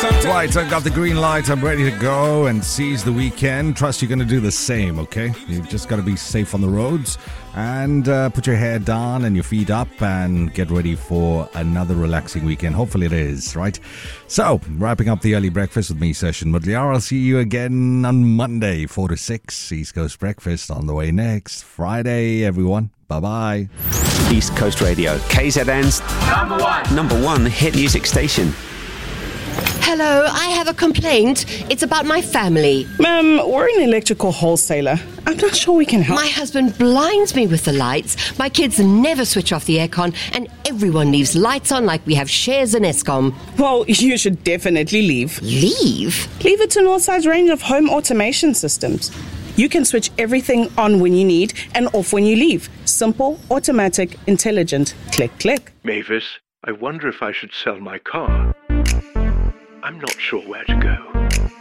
Right, I've got the green light. I'm ready to go and seize the weekend. Trust you're going to do the same, okay? You just got to be safe on the roads and put your hair down and your feet up and get ready for another relaxing weekend. Hopefully it is, right? So, wrapping up the early breakfast with me, Session Mudliar. I'll see you again on Monday, 4 to 6. East Coast Breakfast on the way next. Friday, everyone. Bye-bye. East Coast Radio, KZN's number one hit music station. Hello, I have a complaint. It's about my family. Ma'am, we're an electrical wholesaler. I'm not sure we can help. My husband blinds me with the lights. My kids never switch off the aircon, and everyone leaves lights on like we have shares in Eskom. Well, you should definitely leave. Leave? Leave it to Northside's range of home automation systems. You can switch everything on when you need and off when you leave. Simple, automatic, intelligent. Click, click. Mavis, I wonder if I should sell my car. I'm not sure where to go.